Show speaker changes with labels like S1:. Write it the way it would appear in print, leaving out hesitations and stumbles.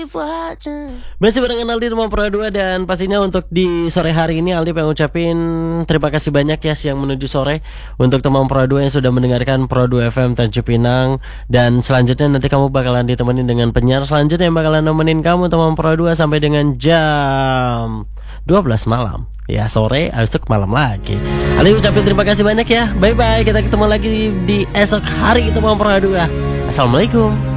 S1: Masih barengan Aldi Rumah Pro 2. Dan pastinya untuk di sore hari ini Aldi pengen ngucapin terima kasih banyak ya siang menuju sore untuk teman Pro 2 yang sudah mendengarkan Pro 2 FM Tanjung Pinang. Dan selanjutnya nanti kamu bakalan ditemenin dengan penyiar selanjutnya yang bakalan nemenin kamu teman Pro 2 sampai dengan jam 12 malam. Ya sore, esok malam lagi. Aldi ucapin terima kasih banyak ya. Bye bye, kita ketemu lagi di esok hari teman Pro 2. Assalamualaikum.